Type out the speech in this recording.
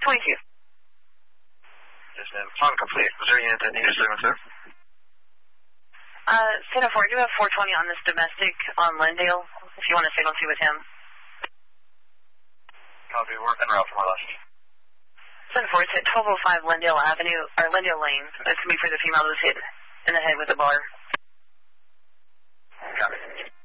22. Yes, ma'am. Phone complete. Was there any unit that needed assistance, sir? Center 4, do have 420 on this domestic on Lindale, if you want to signal 2 with him. Copy. Working route for my left. Center 4, it's at 1205 Lindale Avenue, or Lindale Lane. That's going to be for the female that was hit in the head with a bar. Copy.